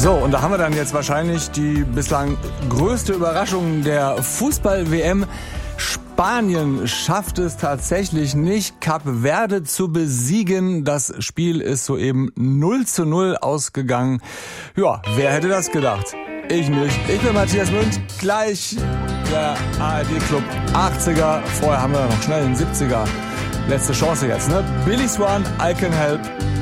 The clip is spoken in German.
So, und da haben wir dann jetzt wahrscheinlich die bislang größte Überraschung der Fußball-WM. Spanien schafft es tatsächlich nicht, Kap Verde zu besiegen. Das Spiel ist soeben 0:0 ausgegangen. Ja, wer hätte das gedacht? Ich nicht. Ich bin Matthias Münd, gleich der ARD-Club 80er. Vorher haben wir noch schnell den 70er. Letzte Chance jetzt, ne? Billy Swan, I Can Help.